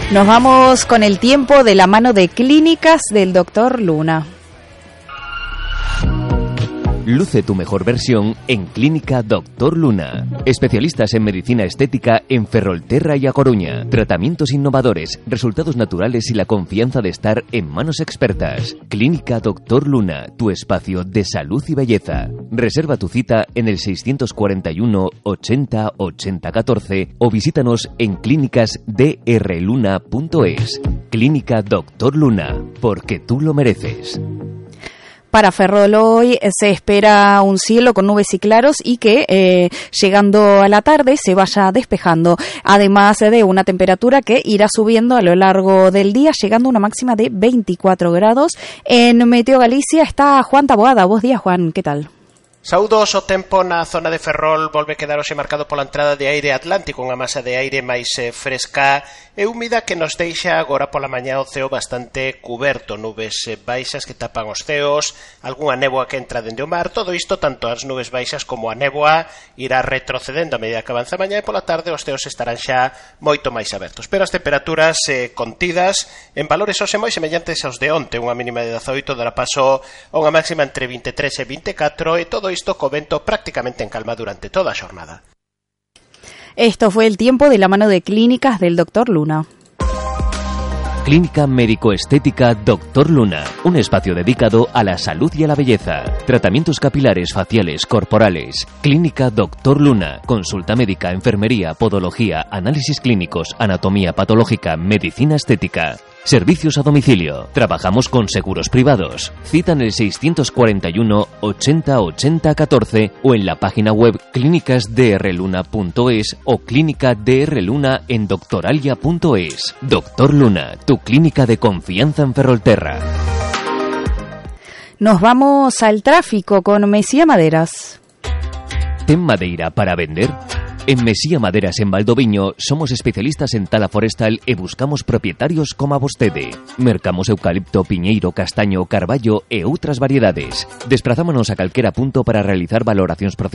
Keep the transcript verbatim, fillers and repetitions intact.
Nos vamos con el tiempo de la mano de Clínicas del doctor Luna. Luce tu mejor versión en Clínica doctor Luna. Especialistas en medicina estética en Ferrolterra y A Coruña. Tratamientos innovadores, resultados naturales y la confianza de estar en manos expertas. Clínica doctor Luna, tu espacio de salud y belleza. Reserva tu cita en el seiscientos cuarenta y uno ochenta ochenta catorce o visítanos en clínicas d r luna punto es. Clínica doctor Luna, porque tú lo mereces. Para Ferrol hoy se espera un cielo con nubes y claros y que eh, llegando a la tarde se vaya despejando, además de una temperatura que irá subiendo a lo largo del día, llegando a una máxima de veinticuatro grados. En Meteo Galicia está Juan Taboada. Bos días, Juan, ¿qué tal? Saúdos, o tempo na zona de Ferrol volve quedar hoxe marcado pola entrada de aire atlántico, unha masa de aire máis eh, fresca e húmida que nos deixa agora pola mañá o ceo bastante cuberto, nubes eh, baixas que tapan os ceos, algunha néboa que entra dende o mar. Todo isto, tanto as nubes baixas como a néboa, irá retrocedendo a medida que avanza a mañá e pola tarde os ceos estarán xa moito máis abertos. Pero as temperaturas eh, contidas en valores hoxe moi semellantes aos de onte, unha mínima de dezaoito dará paso a unha máxima entre vinte e tres e vinte e catro e todo isto co vento prácticamente en calma durante toda a xornada. Esto fue el tiempo de la mano de Clínicas del doctor Luna. Clínica Médico-Estética doctor Luna, un espacio dedicado a la salud y a la belleza. Tratamientos capilares, faciales, corporales. Clínica doctor Luna, consulta médica, enfermería, podología, análisis clínicos, anatomía patológica, medicina estética. Servicios a domicilio. Trabajamos con seguros privados. Cita en el seiscientos cuarenta y uno ochenta ochenta catorce o en la página web clínicas d r luna punto es o clínica d r luna en doctoralia punto es. Doctor Luna, tu clínica de confianza en Ferrolterra. Nos vamos al tráfico con Mesía Maderas. ¿Ten madeira para vender? En Mesía Maderas en Valdoviño somos especialistas en tala forestal e buscamos propietarios como a vostede. Mercamos eucalipto, piñeiro, castaño, carballo e outras variedades. Desprazámonos a calquera punto para realizar valoracións